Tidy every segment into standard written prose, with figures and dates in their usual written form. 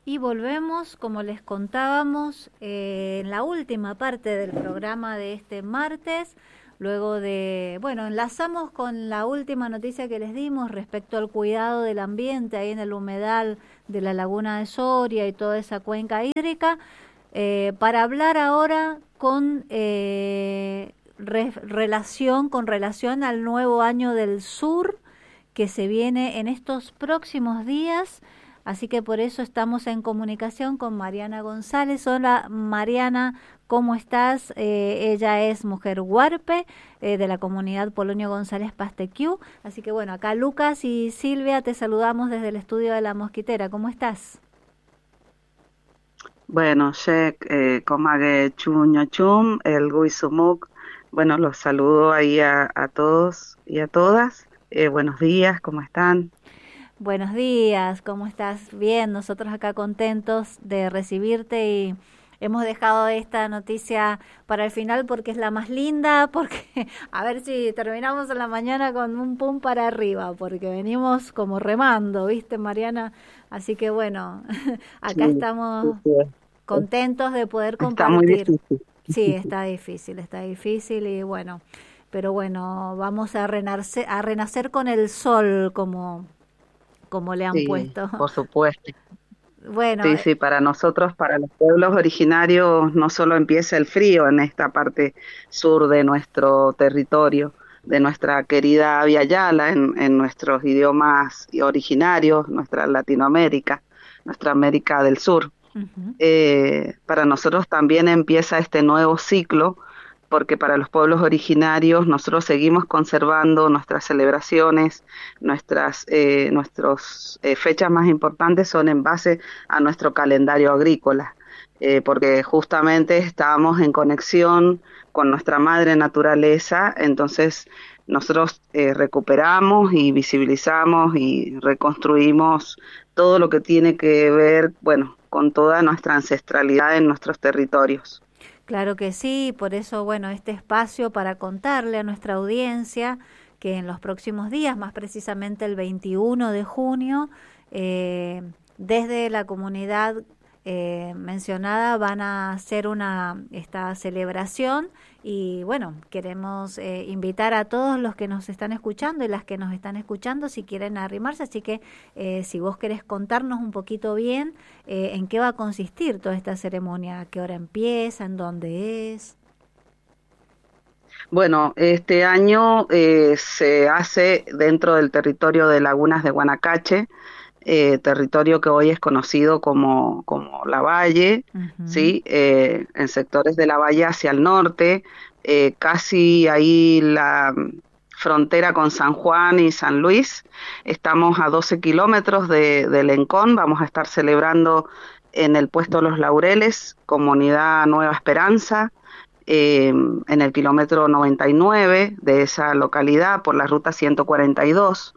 Y volvemos, como les contábamos, en la última parte del programa de este martes, luego de, bueno, enlazamos con la última noticia que les dimos respecto al cuidado del ambiente ahí en el humedal de la Laguna de Soria y toda esa cuenca hídrica, para hablar ahora con relación al nuevo año del sur que se viene en estos próximos días. Así que por eso estamos en comunicación con Mariana González. Hola Mariana, ¿cómo estás? Ella es mujer huarpe de la comunidad Polonio González Pastequiu. Así que bueno, acá Lucas y Silvia te saludamos desde el estudio de La Mosquitera. ¿Cómo estás? Bueno, Shek, Komage Chuño Chum, el Guisumuk. Bueno, los saludo ahí a todos y a todas. Buenos días, ¿cómo están? Buenos días, ¿cómo estás? Bien, nosotros acá contentos de recibirte y hemos dejado esta noticia para el final porque es la más linda, porque a ver si terminamos en la mañana con un pum para arriba, porque venimos como remando, ¿viste, Mariana? Así que bueno, acá Sí, sí, estamos sí, contentos de poder está muy compartir. difícil. Sí, está difícil y bueno, pero bueno, vamos a renacer con el sol como le han Sí, puesto. por supuesto. Bueno, Sí, sí, para nosotros, para los pueblos originarios, no solo empieza el frío en esta parte sur de nuestro territorio, de nuestra querida Via Yala, en nuestros idiomas originarios, nuestra Latinoamérica, nuestra América del Sur. ujú, Para nosotros también empieza este nuevo ciclo, porque para los pueblos originarios nosotros seguimos conservando nuestras celebraciones, nuestras fechas más importantes son en base a nuestro calendario agrícola, porque justamente estamos en conexión con nuestra madre naturaleza, entonces nosotros recuperamos y visibilizamos y reconstruimos todo lo que tiene que ver, bueno, con toda nuestra ancestralidad en nuestros territorios. claro que sí, por eso, bueno, este espacio para contarle a nuestra audiencia que en los próximos días, más precisamente el 21 de junio, desde la comunidad mencionada van a hacer esta celebración y bueno, queremos invitar a todos los que nos están escuchando y las que nos están escuchando si quieren arrimarse, así que si vos querés contarnos un poquito bien en qué va a consistir toda esta ceremonia, a qué hora empieza, en dónde es. Bueno, este año se hace dentro del territorio de Lagunas de Guanacache, territorio que hoy es conocido como La Valle, Ujú. ¿sí? En sectores de La Valle hacia el norte, casi ahí la frontera con San Juan y San Luis. Estamos a 12 kilómetros de Lencón, vamos a estar celebrando en el puesto Los Laureles, comunidad Nueva Esperanza, en el kilómetro 99 de esa localidad por la ruta 142.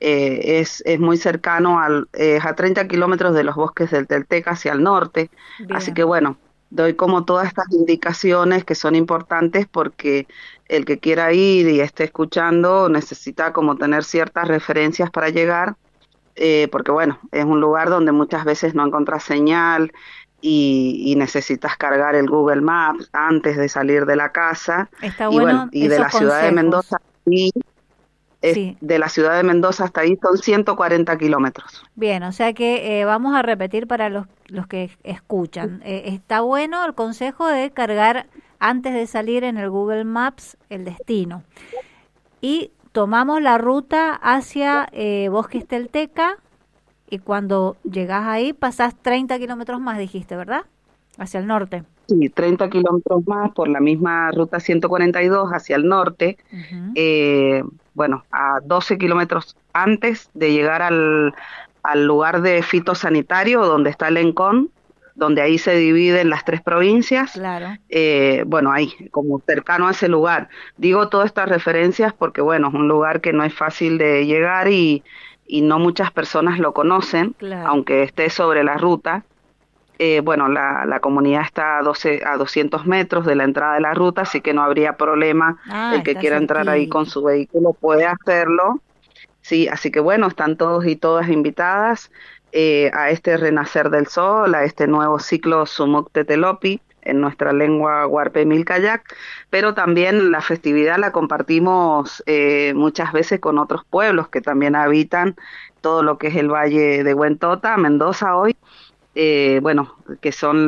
Es muy cercano, es a 30 kilómetros de los bosques del Telteca hacia el norte. Así que Bien. bueno, doy como todas estas indicaciones que son importantes porque el que quiera ir y esté escuchando necesita como tener ciertas referencias para llegar, porque bueno, es un lugar donde muchas veces no encontrás señal y necesitas cargar el Google Maps antes de salir de la casa. Está Y bueno, bueno y de esos la ciudad de Mendoza, consejos. y Sí. de la ciudad de Mendoza hasta ahí son 140 kilómetros. Bien, o sea que vamos a repetir para los que escuchan. Está bueno el consejo de cargar antes de salir en el Google Maps el destino. Y tomamos la ruta hacia Bosques Telteca y cuando llegas ahí pasás 30 kilómetros más, dijiste, ¿verdad? Hacia el norte. Y 30 kilómetros más por la misma ruta 142 hacia el norte, Ujú. eh, bueno, a 12 kilómetros antes de llegar al lugar de fitosanitario donde está el Encón, donde ahí se dividen las tres provincias, Claro, bueno, ahí, como cercano a ese lugar. Digo todas estas referencias porque, bueno, es un lugar que no es fácil de llegar y no muchas personas lo conocen, claro. aunque esté sobre la ruta. Bueno, la comunidad está a 200 metros de la entrada de la ruta, así que no habría problema. Ah, El que está quiera entrar ahí con cerquita. su vehículo puede hacerlo. Sí, así que bueno, están todos y todas invitadas a este renacer del sol, a este nuevo ciclo Sumuk Tetelopi, en nuestra lengua Huarpe Milcayac, pero también la festividad la compartimos muchas veces con otros pueblos que también habitan todo lo que es el Valle de Huentota, Mendoza hoy, bueno, que son